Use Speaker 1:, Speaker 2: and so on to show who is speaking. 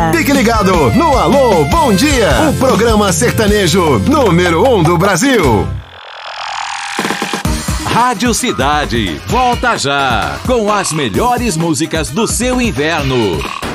Speaker 1: Fique ligado no Alô Bom Dia, o programa sertanejo número 1 do Brasil.
Speaker 2: Rádio Cidade, volta já com as melhores músicas do seu inverno.